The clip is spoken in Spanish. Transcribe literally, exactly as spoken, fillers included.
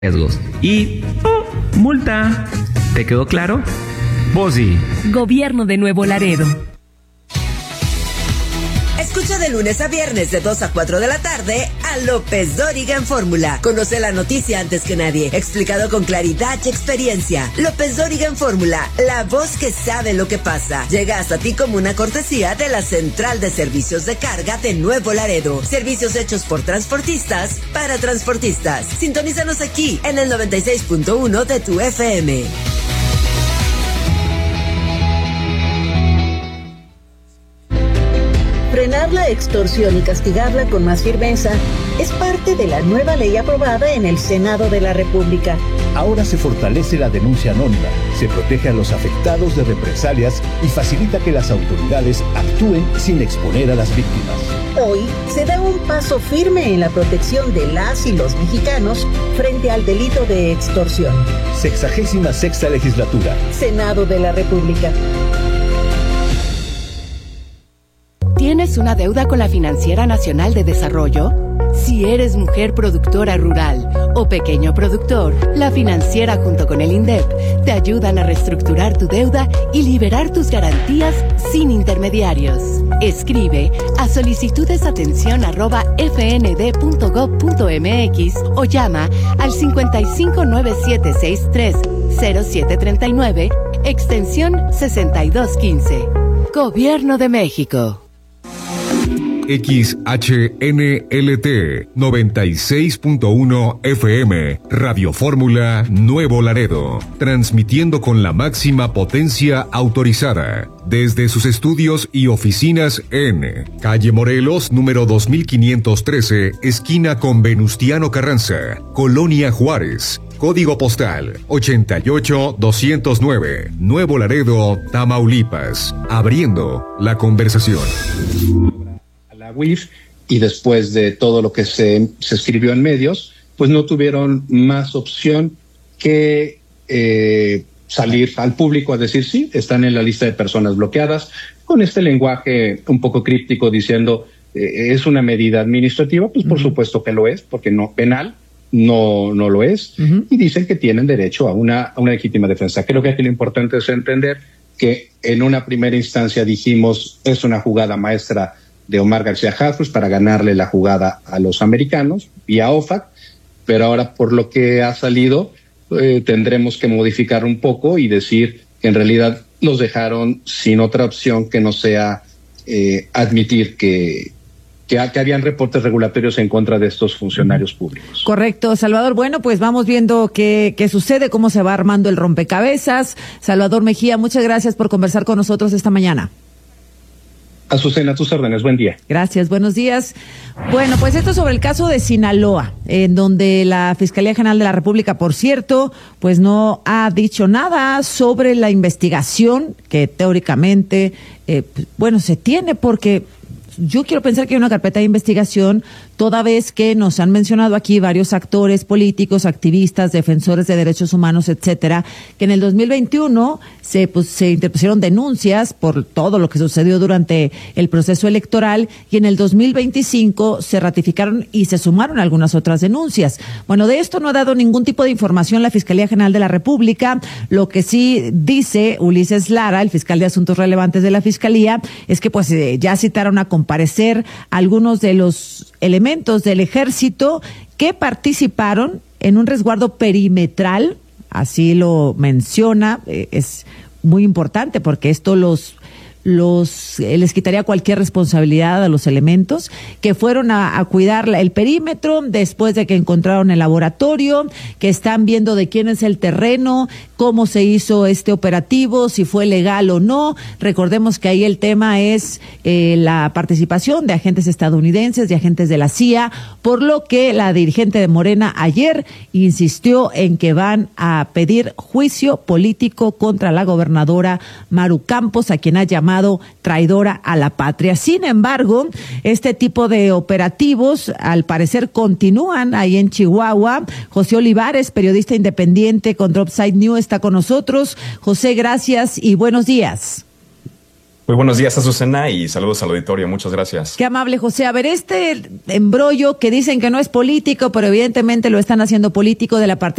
riesgos. Y oh, multa. ¿Te quedó claro? Vos sí. Gobierno de Nuevo Laredo. Escucha de lunes a viernes de dos a cuatro de la tarde a López Dóriga en Fórmula. Conoce la noticia antes que nadie, explicado con claridad y experiencia. López Dóriga en Fórmula, la voz que sabe lo que pasa. Llega hasta ti como una cortesía de la Central de Servicios de Carga de Nuevo Laredo. Servicios hechos por transportistas para transportistas. Sintonízanos aquí en el noventa y seis punto uno de tu F M. Frenar la extorsión y castigarla con más firmeza es parte de la nueva ley aprobada en el Senado de la República. Ahora se fortalece la denuncia anónima, se protege a los afectados de represalias y facilita que las autoridades actúen sin exponer a las víctimas. Hoy se da un paso firme en la protección de las y los mexicanos frente al delito de extorsión. Sexagésima sexta legislatura. Senado de la República. ¿Tienes una deuda con la Financiera Nacional de Desarrollo? Si eres mujer productora rural o pequeño productor, la Financiera junto con el INDEP te ayudan a reestructurar tu deuda y liberar tus garantías sin intermediarios. Escribe a solicitudesatención arroba fnd.gov.mx o llama al cincuenta y cinco nueve siete sesenta y tres cero siete treinta y nueve, extensión sesenta y dos quince. Gobierno de México. X H N L T noventa y seis punto uno F M, Radio Fórmula Nuevo Laredo, transmitiendo con la máxima potencia autorizada desde sus estudios y oficinas en Calle Morelos, número dos mil quinientos trece, esquina con Venustiano Carranza, Colonia Juárez. Código postal ochenta y ocho doscientos nueve, Nuevo Laredo, Tamaulipas. Abriendo la conversación. La U I F, y después de todo lo que se, se escribió en medios, pues no tuvieron más opción que eh, salir al público a decir sí, están en la lista de personas bloqueadas, con este lenguaje un poco críptico diciendo eh, es una medida administrativa, pues por uh-huh. supuesto que lo es, porque no penal, no, no lo es, uh-huh. y dicen que tienen derecho a una, a una legítima defensa. Creo que aquí lo importante es entender que en una primera instancia dijimos es una jugada maestra de Omar García Harfuch para ganarle la jugada a los americanos vía O F A C, pero ahora por lo que ha salido eh, tendremos que modificar un poco y decir que en realidad los dejaron sin otra opción que no sea eh, admitir que, que, que habían reportes regulatorios en contra de estos funcionarios públicos. Correcto, Salvador. Bueno, pues vamos viendo qué, qué sucede, cómo se va armando el rompecabezas. Salvador Mejía, muchas gracias por conversar con nosotros esta mañana. Azucena, a tus órdenes, buen día. Gracias, buenos días. Bueno, pues esto sobre el caso de Sinaloa, en donde la Fiscalía General de la República, por cierto, pues no ha dicho nada sobre la investigación que teóricamente, eh, bueno, se tiene, porque yo quiero pensar que hay una carpeta de investigación, toda vez que nos han mencionado aquí varios actores políticos, activistas, defensores de derechos humanos, etcétera, que en el dos mil veintiuno se, pues, se interpusieron denuncias por todo lo que sucedió durante el proceso electoral, y en el dos mil veinticinco se ratificaron y se sumaron algunas otras denuncias. Bueno, de esto no ha dado ningún tipo de información la Fiscalía General de la República. Lo que sí dice Ulises Lara, el fiscal de Asuntos Relevantes de la Fiscalía, es que pues eh, ya citaron a comparecer algunos de los elementos del ejército que participaron en un resguardo perimetral, así lo menciona, eh, es muy importante porque esto los los eh, les quitaría cualquier responsabilidad a los elementos que fueron a, a cuidar la, el perímetro después de que encontraron el laboratorio, que están viendo de quién es el terreno, cómo se hizo este operativo, si fue legal o no. Recordemos que ahí el tema es eh, la participación de agentes estadounidenses, de agentes de la C I A, por lo que la dirigente de Morena ayer insistió en que van a pedir juicio político contra la gobernadora Maru Campos, a quien ha llamado traidora a la patria. Sin embargo, este tipo de operativos al parecer continúan ahí en Chihuahua. José Olivares, periodista independiente con Dropside News, está con nosotros. José, gracias y buenos días. Muy buenos días, Azucena, y saludos al auditorio. Muchas gracias. Qué amable, José. A ver, este embrollo que dicen que no es político, pero evidentemente lo están haciendo político de la participación